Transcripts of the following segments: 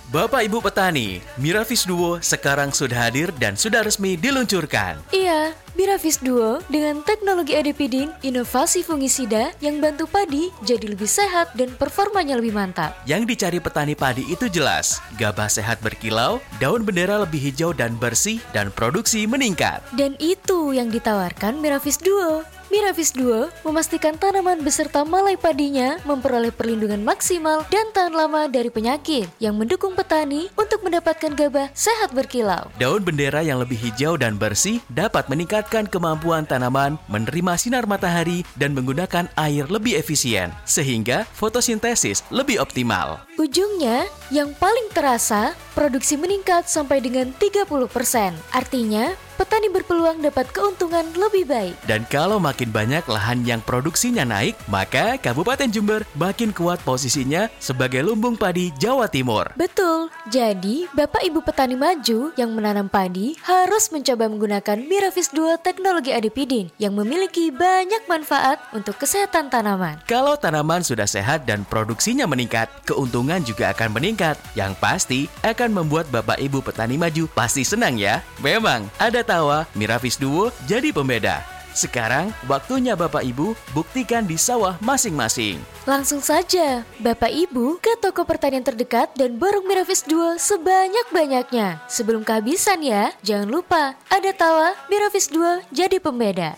Bapak Ibu petani, Miravis Duo sekarang sudah hadir dan sudah resmi diluncurkan. Iya, Miravis Duo dengan teknologi adipidin, inovasi fungisida yang bantu padi jadi lebih sehat dan performanya lebih mantap. Yang dicari petani padi itu jelas, gabah sehat berkilau, daun bendera lebih hijau dan bersih, dan produksi meningkat. Dan itu yang ditawarkan Miravis Duo. Miravis Duo memastikan tanaman beserta malai padinya memperoleh perlindungan maksimal dan tahan lama dari penyakit yang mendukung petani untuk mendapatkan gabah sehat berkilau. Daun bendera yang lebih hijau dan bersih dapat meningkatkan kemampuan tanaman menerima sinar matahari dan menggunakan air lebih efisien, sehingga fotosintesis lebih optimal. Ujungnya, yang paling terasa, produksi meningkat sampai dengan 30%. Artinya, petani berpeluang dapat keuntungan lebih baik. Dan kalau makin banyak lahan yang produksinya naik, maka Kabupaten Jember makin kuat posisinya sebagai lumbung padi Jawa Timur. Betul, jadi Bapak Ibu petani maju yang menanam padi harus mencoba menggunakan Miravis Duo teknologi adipidin yang memiliki banyak manfaat untuk kesehatan tanaman. Kalau tanaman sudah sehat dan produksinya meningkat, keuntungan juga akan meningkat. Yang pasti akan membuat Bapak Ibu petani maju pasti senang ya. Memang ada tawa Miravis Duo jadi pembeda. Sekarang waktunya Bapak Ibu buktikan di sawah masing-masing. Langsung saja Bapak Ibu ke toko pertanian terdekat dan borong Miravis Duo sebanyak-banyaknya. Sebelum kehabisan ya, jangan lupa ada tawa Miravis Duo jadi pembeda.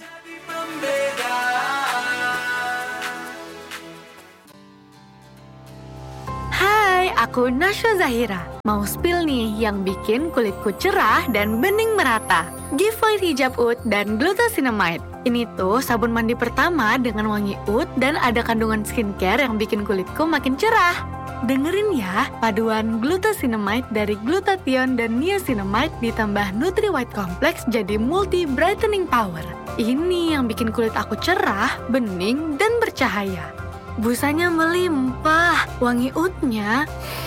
Hai, aku Nasya Zahira. Mau spill nih yang bikin kulitku cerah dan bening merata. Giveaway hijab oud dan glucosinamide. Ini tuh sabun mandi pertama dengan wangi oud dan ada kandungan skincare yang bikin kulitku makin cerah. Dengerin ya, paduan glucosinamide dari glutathione dan niacinamide ditambah Nutri White Complex jadi multi brightening power. Ini yang bikin kulit aku cerah, bening, dan bercahaya. Busanya melimpah, wangi oudnya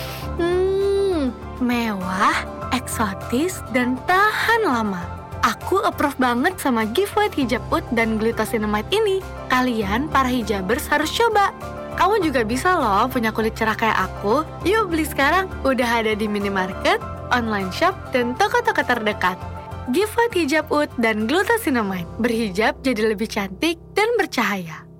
mewah, eksotis, dan tahan lama. Aku approve banget sama giveaway hijab oud dan glucosinamide ini. Kalian, para hijabers, harus coba. Kamu juga bisa loh punya kulit cerah kayak aku. Yuk beli sekarang, udah ada di minimarket, online shop, dan toko-toko terdekat. Giveaway hijab oud dan glucosinamide. Berhijab jadi lebih cantik dan bercahaya.